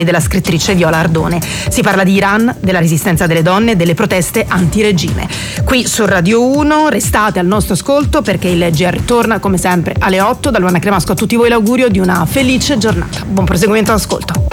della scrittrice Viola Ardone. Si parla di Iran, della resistenza delle donne e delle proteste antiregime. Qui su Radio 1 restate al nostro ascolto perché il GR torna come sempre alle 8. Da Luana Cremasco a tutti voi l'augurio di una felice giornata. Buon proseguimento all'ascolto.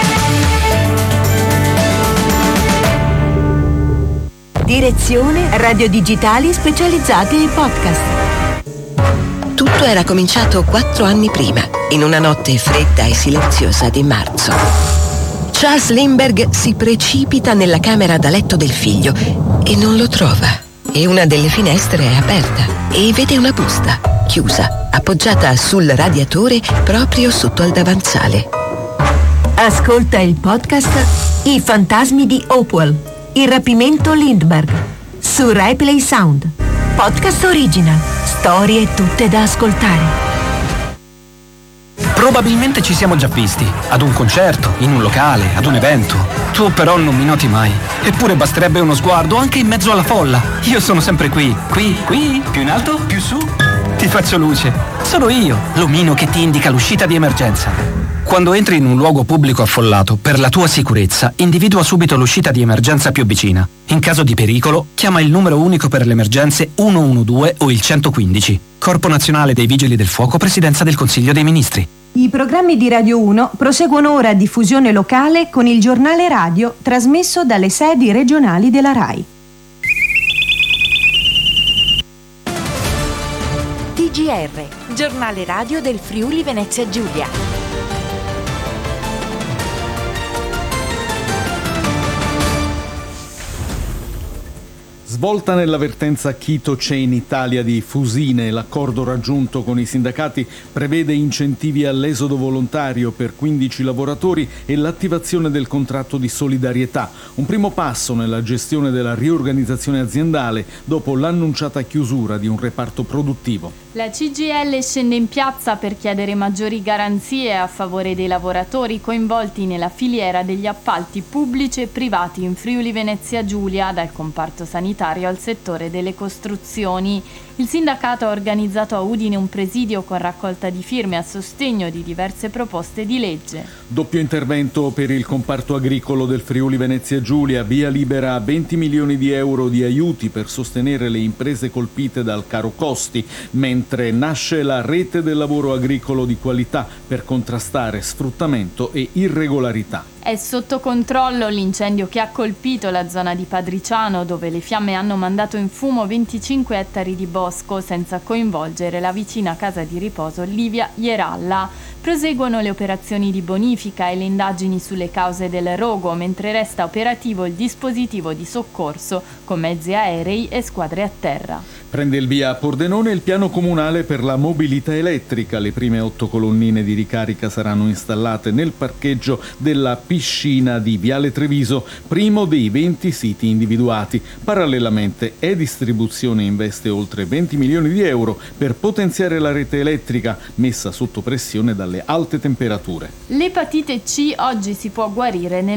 Direzione Radio Digitali specializzate in podcast. Tutto era cominciato 4 anni prima, in una notte fredda e silenziosa di marzo. Charles Lindbergh si precipita nella camera da letto del figlio e non lo trova. E una delle finestre è aperta e vede una busta, chiusa, appoggiata sul radiatore proprio sotto al davanzale. Ascolta il podcast I fantasmi di Hopewell, il rapimento Lindbergh, su RaiPlay Sound. Podcast original, storie tutte da ascoltare. Probabilmente ci siamo già visti, ad un concerto, in un locale, ad un evento. Tu però non mi noti mai. Eppure basterebbe uno sguardo anche in mezzo alla folla. Io sono sempre qui, più in alto, più su. Ti faccio luce. Sono io, l'omino che ti indica l'uscita di emergenza. Quando entri in un luogo pubblico affollato, per la tua sicurezza, individua subito l'uscita di emergenza più vicina. In caso di pericolo, chiama il numero unico per le emergenze 112 o il 115. Corpo Nazionale dei Vigili del Fuoco, Presidenza del Consiglio dei Ministri. I programmi di Radio 1 proseguono ora a diffusione locale con il giornale radio trasmesso dalle sedi regionali della RAI. TGR, giornale radio del Friuli Venezia Giulia. Svolta nell'avvertenza Chito Chain Italia di Fusine. L'accordo raggiunto con i sindacati prevede incentivi all'esodo volontario per 15 lavoratori e l'attivazione del contratto di solidarietà. Un primo passo nella gestione della riorganizzazione aziendale dopo l'annunciata chiusura di un reparto produttivo. La CGIL scende in piazza per chiedere maggiori garanzie a favore dei lavoratori coinvolti nella filiera degli appalti pubblici e privati in Friuli Venezia Giulia, dal comparto sanitario al settore delle costruzioni. Il sindacato ha organizzato a Udine un presidio con raccolta di firme a sostegno di diverse proposte di legge. Doppio intervento per il comparto agricolo del Friuli Venezia Giulia, via libera a 20 milioni di euro di aiuti per sostenere le imprese colpite dal caro costi, mentre nasce la rete del lavoro agricolo di qualità per contrastare sfruttamento e irregolarità. È sotto controllo l'incendio che ha colpito la zona di Padriciano, dove le fiamme hanno mandato in fumo 25 ettari di bosco senza coinvolgere la vicina casa di riposo Livia Ieralla. Proseguono le operazioni di bonifica e le indagini sulle cause del rogo, mentre resta operativo il dispositivo di soccorso con mezzi aerei e squadre a terra. Prende il via a Pordenone il piano comunale per la mobilità elettrica. Le prime 8 colonnine di ricarica saranno installate nel parcheggio della piscina di Viale Treviso, primo dei 20 siti individuati. Parallelamente E-Distribuzione investe oltre 20 milioni di euro per potenziare la rete elettrica messa sotto pressione dalle alte temperature. L'epatite C oggi si può guarire nel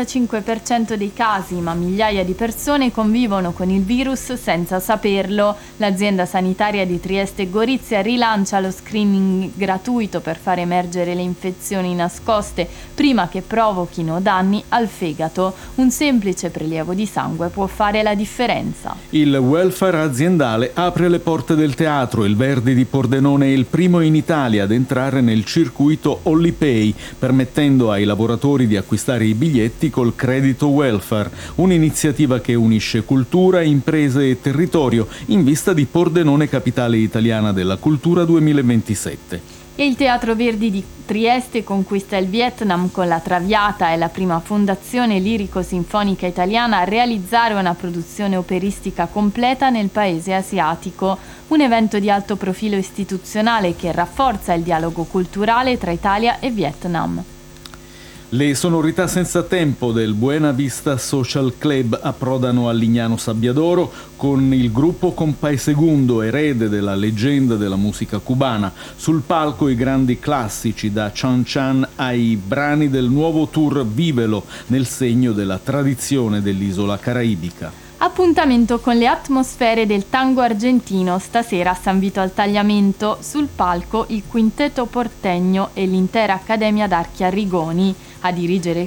95% dei casi, ma migliaia di persone convivono con il virus senza saperlo. L'azienda sanitaria di Trieste e Gorizia rilancia lo screening gratuito per far emergere le infezioni nascoste prima che provochino danni al fegato. Un semplice prelievo di sangue può fare la differenza. Il welfare aziendale apre le porte del teatro. Il Verdi di Pordenone è il primo in Italia ad entrare nel circuito Ollipay, permettendo ai lavoratori di acquistare i biglietti col credito welfare, un'iniziativa che unisce cultura, imprese e territorio in vista di Pordenone Capitale Italiana della Cultura 2027. E il Teatro Verdi di Trieste conquista il Vietnam con La Traviata. È la prima fondazione lirico-sinfonica italiana a realizzare una produzione operistica completa nel paese asiatico. Un evento di alto profilo istituzionale che rafforza il dialogo culturale tra Italia e Vietnam. Le sonorità senza tempo del Buena Vista Social Club approdano a Lignano Sabbiadoro con il gruppo Compay Segundo, erede della leggenda della musica cubana. Sul palco i grandi classici, da Chan Chan ai brani del nuovo tour Vivelo, nel segno della tradizione dell'isola caraibica. Appuntamento con le atmosfere del tango argentino stasera a San Vito al Tagliamento. Sul palco il Quintetto Portegno e l'intera Accademia d'Archi Arrigoni. A dirigere il